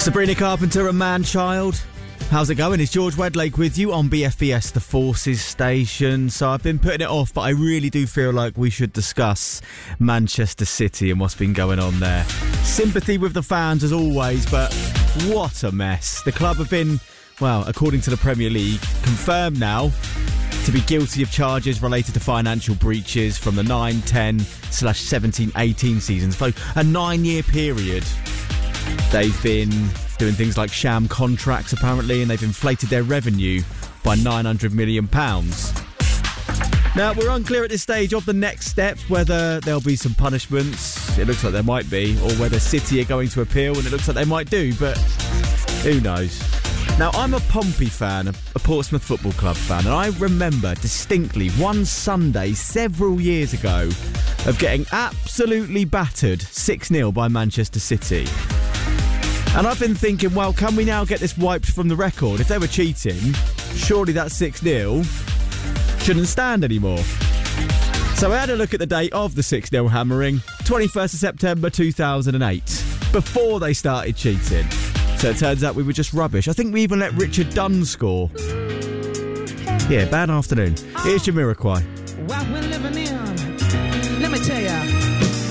Sabrina Carpenter and Man-Child. How's it going? It's George Wedlake with you on BFBS, the Forces station. So I've been putting it off, but I really do feel like we should discuss Manchester City and what's been going on there. Sympathy with the fans as always, but what a mess. The club have been, well, according to the Premier League, confirmed now to be guilty of charges related to financial breaches from the 9-10/17-18 seasons. So a 9-year period. They've been doing things like sham contracts, apparently, and they've inflated their revenue by £900 million. Now, we're unclear at this stage of the next steps, whether there'll be some punishments, it looks like there might be, or whether City are going to appeal, and it looks like they might do, but who knows? Now, I'm a Pompey fan, a Portsmouth Football Club fan, and I remember distinctly one Sunday several years ago of getting absolutely battered 6-0 by Manchester City. And I've been thinking, well, can we now get this wiped from the record? If they were cheating, surely that 6-0 shouldn't stand anymore. So I had a look at the date of the 6-0 hammering, 21st of September 2008, before they started cheating. So it turns out we were just rubbish. I think we even let Richard Dunn score. Yeah, bad afternoon. Here's Jamiroquai. What we're living in, let me tell ya.